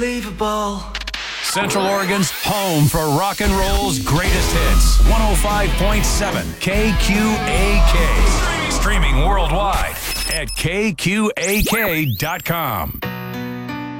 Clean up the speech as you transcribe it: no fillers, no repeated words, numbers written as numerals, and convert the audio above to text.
Unbelievable. Central Oregon's home for rock and roll's greatest hits. 105.7 KQAK. Streaming worldwide at kqak.com.